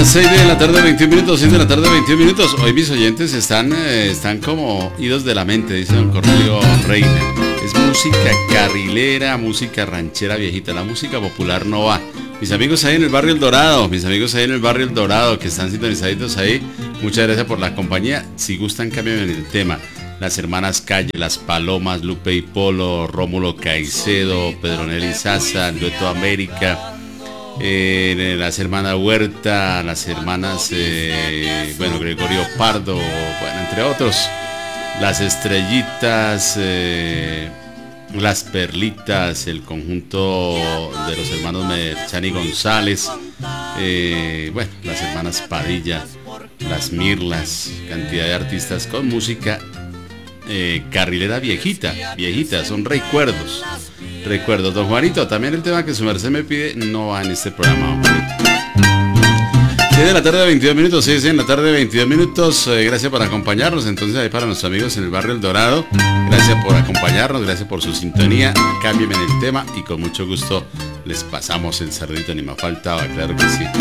Las 6 de la tarde, 21 minutos, 6 de la tarde, 21 minutos. Hoy mis oyentes están como idos de la mente, dice don Cornelio Reina. Es música carrilera, música ranchera viejita. La música popular no va. Mis amigos ahí en el barrio El Dorado, que están sintonizaditos ahí, muchas gracias por la compañía. Si gustan, cambien el tema. Las hermanas Calle, las Palomas, Lupe y Polo, Rómulo Caicedo, Pedronel y Sasa, el Dueto América, las hermanas Huerta, las hermanas, Gregorio Pardo, entre otros, las Estrellitas, las Perlitas, el conjunto de los hermanos Merchani González, las hermanas Padilla, las Mirlas, cantidad de artistas con música carrilera viejita, son recuerdos. Don Juanito, también el tema que su merced me pide no va en este programa, don Juanito. 6 de la tarde, 22 minutos, 6 de la tarde, 22 minutos. Gracias por acompañarnos. Entonces, ahí para nuestros amigos en el barrio El Dorado, gracias por acompañarnos, gracias por su sintonía. Cámbienme en el tema y con mucho gusto les pasamos el saludito, ni me faltaba, claro que sí.